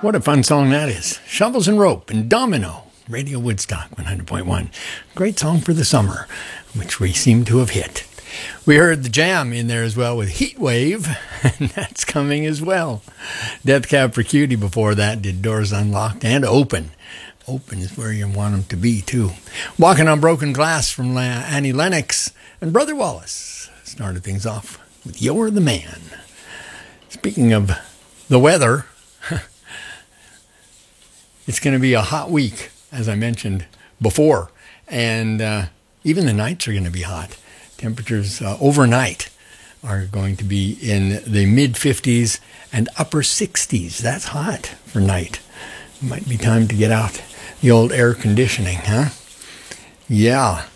What a fun song that is. Shovels and Rope and Domino, Radio Woodstock 100.1. Great song for the summer, which we seem to have hit. We heard the Jam in there as well with Heat Wave, and that's coming as well. Death Cab for Cutie before that did Doors Unlocked and Open. Open is where you want them to be, too. Walking on Broken Glass from Annie Lennox, and Brother Wallace started things off with You're the Man. Speaking of the weather, it's going to be a hot week, as I mentioned before, and even the nights are going to be hot. Temperatures overnight are going to be in the mid-50s and upper 60s. That's hot for night. Might be time to get out the old air conditioning, huh? Yeah.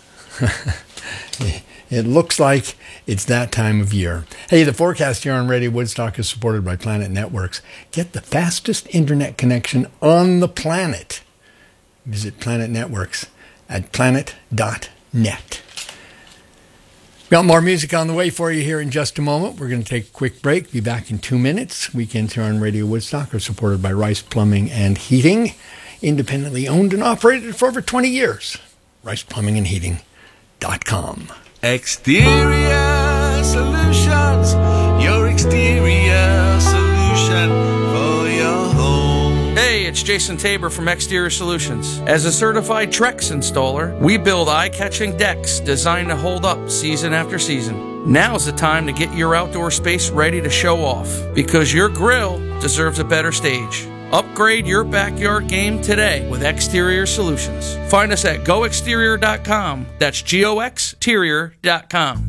It looks like it's that time of year. Hey, the forecast here on Radio Woodstock is supported by Planet Networks. Get the fastest internet connection on the planet. Visit Planet Networks at planet.net. Got more music on the way for you here in just a moment. We're going to take a quick break. Be back in 2 minutes. Weekends here on Radio Woodstock are supported by Rice Plumbing and Heating. Independently owned and operated for over 20 years. RicePlumbingandHeating.com. Exterior Solutions, your exterior solution for your home. Hey, it's Jason Tabor from Exterior Solutions. As a certified Trex installer, we build eye-catching decks designed to hold up season after season. Now's the time to get your outdoor space ready to show off, because your grill deserves a better stage. Upgrade your backyard game today with Exterior Solutions. Find us at goexterior.com. That's goexterior.com.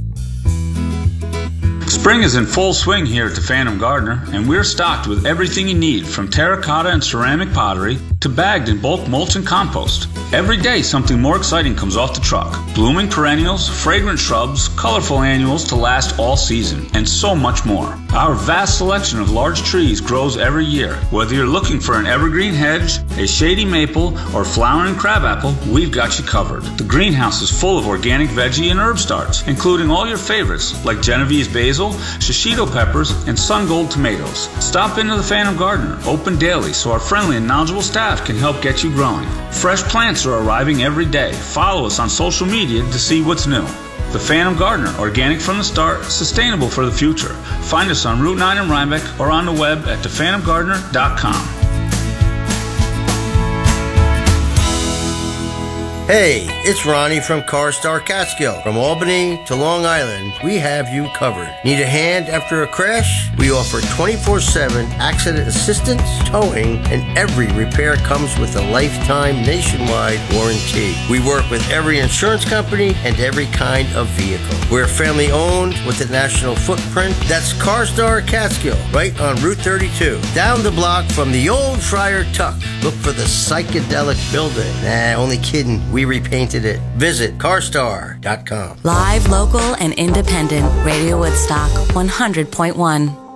Spring is in full swing here at the Phantom Gardener, and we're stocked with everything you need, from terracotta and ceramic pottery to bagged and bulk mulch and compost. Every day something more exciting comes off the truck. Blooming perennials, fragrant shrubs, colorful annuals to last all season, and so much more. Our vast selection of large trees grows every year. Whether you're looking for an evergreen hedge, a shady maple, or flowering crabapple, we've got you covered. The greenhouse is full of organic veggie and herb starts, including all your favorites like Genovese basil, shishito peppers, and sun gold tomatoes. Stop into the Phantom Gardener, open daily so our friendly and knowledgeable staff can help get you growing. Fresh plants are arriving every day. Follow us on social media to see what's new. The Phantom Gardener, organic from the start, sustainable for the future. Find us on Route 9 in Rhinebeck or on the web at thephantomgardener.com. Hey, it's Ronnie from CarStar Catskill. From Albany to Long Island, we have you covered. Need a hand after a crash? We offer 24/7 accident assistance, towing, and every repair comes with a lifetime nationwide warranty. We work with every insurance company and every kind of vehicle. We're family owned with a national footprint. That's CarStar Catskill, right on Route 32. Down the block from the old Friar Tuck. Look for the psychedelic building. Nah, only kidding. We repainted it. Visit carstar.com. Live, local, and independent. Radio Woodstock 100.1.